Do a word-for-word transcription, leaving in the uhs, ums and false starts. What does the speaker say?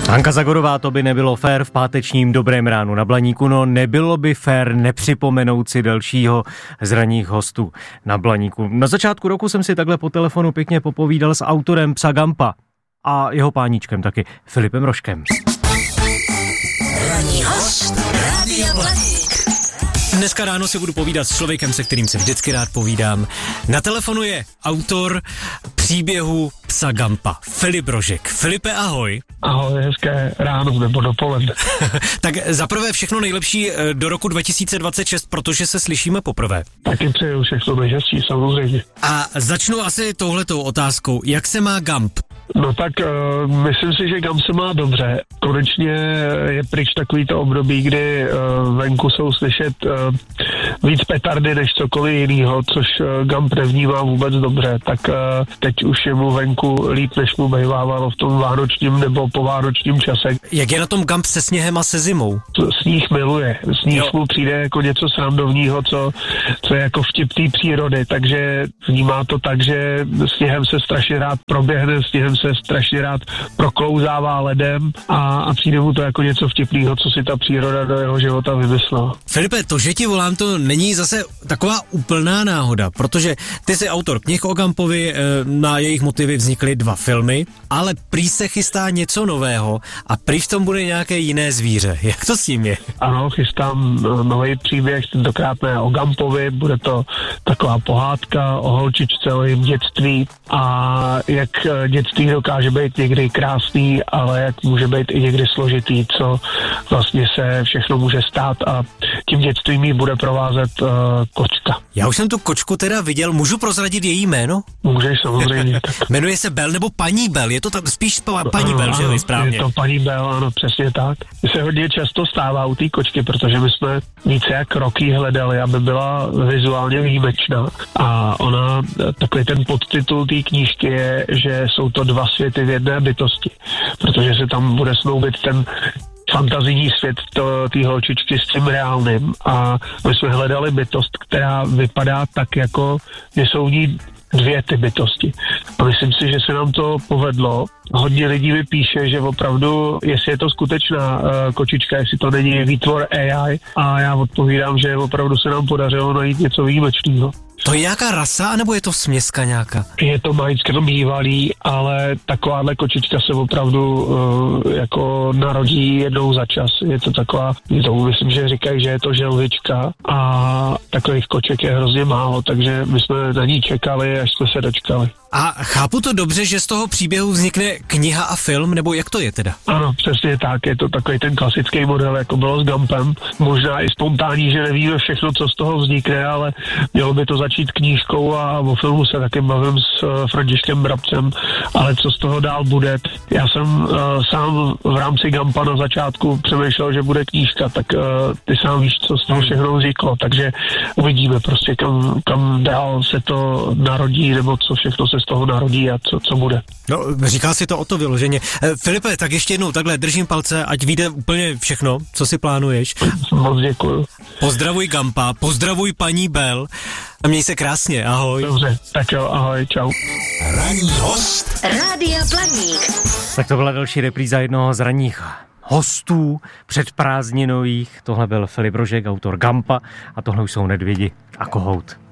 Hanka Zagorová, to by nebylo fér v pátečním Dobrém ránu na Blaníku, no nebylo by fér nepřipomenout si dalšího z ranních hostů na Blaníku. Na začátku roku jsem si takhle po telefonu pěkně popovídal s autorem Psa Gampa a jeho páníčkem taky, Filipem Rožkem. Ranní host Rádia Blaník. Dneska ráno si budu povídat s člověkem, se kterým se vždycky rád povídám. Na telefonu je autor příběhu Psa Gampa, Filip Rožek. Filipe, ahoj. Ahoj, hezké ráno nebo dopoledne. Tak zaprvé všechno nejlepší do roku dva tisíce dvacet šest, protože se slyšíme poprvé. Taky přeju všechno nejhezčí, samozřejmě. A začnu asi touhletou otázkou. Jak se má Gamp? No tak uh, myslím si, že Gamp se má dobře. Konečně je pryč takový to období, kdy uh, venku jsou slyšet uh, víc petardy než cokoliv jinýho, což uh, Gamp nevnímá vůbec dobře. Tak uh, teď už je mu venku líp, než mu bývávalo v tom vánočním nebo povánočním čase. Jak je na tom Gamp se sněhem a se zimou? Sníh miluje. Sníh jo. mu přijde jako něco srandovního, co, co je jako vtip té přírody, takže vnímá to tak, že sněhem se strašně rád proběhne, sněhem se strašně rád proklouzává ledem a, a přijde mu to jako něco vtipného, co si ta příroda do jeho života vymyslela. Filipe, to, že ti volám, to není zase taková úplná náhoda, protože ty jsi autor knih o Gampovi, na jejich motivy vznikly dva filmy, ale prý se chystá něco nového a prý v tom bude nějaké jiné zvíře. Jak to s tím je? Ano, chystám nový příběh, tentokrát ne o Gampovi, bude to taková pohádka o holčičce, o jejím dětství a jak dětství dokáže být někdy krásný, ale jak může být i někdy složitý, co vlastně se všechno může stát a tím dětstvím jí bude provázet uh, kočka. Já už jsem tu kočku teda viděl, můžu prozradit její jméno? Můžeš samozřejmě. Tak. Jmenuje se Bel nebo paní Bel, je to tak spíš pa, paní Bel, že jo, správně? Je to paní Bel, ano, přesně tak. Se hodně často stává u té kočky, protože my jsme více jak roky hledali, aby byla vizuálně výjimečná a ona, takový ten podtitul té knížky je, že jsou to dva světy v jedné bytosti, protože se tam bude snoubit ten fantazijní svět té holčičky s tím reálným a my jsme hledali bytost, která vypadá tak, jako že jsou v ní dvě ty bytosti. A myslím si, že se nám to povedlo. Hodně lidí mi píše, že opravdu, jestli je to skutečná uh, kočička, jestli to není výtvor A I a já odpovídám, že opravdu se nám podařilo najít něco výjimečného. To je nějaká rasa, anebo je to směska nějaká? Je to majičkem bývalý, ale takováhle kočička se opravdu uh, jako narodí jednou za čas. Je to taková, to myslím, že říkají, že je to želvička a takových koček je hrozně málo, takže my jsme na ní čekali, až jsme se dočkali. A chápu to dobře, že z toho příběhu vznikne kniha a film, nebo jak to je teda? Ano, přesně tak, je to takový ten klasický model, jako bylo s Gampem. Možná i spontánní, že nevíme všechno, co z toho vznikne, ale mělo by to začít knížkou a o filmu se taky bavím s uh, Františkem Brabcem, ale co z toho dál bude. Já jsem uh, sám v rámci Gampa na začátku přemýšlel, že bude knížka, tak uh, ty sám víš, co z toho všechno vzniklo, takže uvidíme prostě, kam, kam dál se to narodí, nebo co všechno se z toho narodí a co, co bude. No, říká si to o to vyloženě. E, Filipe, tak ještě jednou takhle držím palce, ať vyjde úplně všechno, co si plánuješ. Moc děkuju. Pozdravuj Gampa, pozdravuj paní Bel a měj se krásně, ahoj. Dobře, tak jo, ahoj, čau. Ranní host Rádia Blaník. Tak to byla další repríza jednoho z ranních hostů předprázdninových. Tohle byl Filip Rožek, autor Gampa a tohle už jsou Nedvědi a kohout.